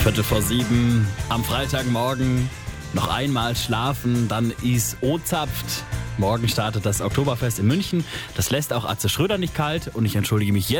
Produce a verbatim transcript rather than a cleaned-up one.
Viertel vor sieben am Freitagmorgen. Noch einmal schlafen, dann ist O-Zapft. Morgen startet das Oktoberfest in München. Das lässt auch Atze Schröder nicht kalt und ich entschuldige mich jetzt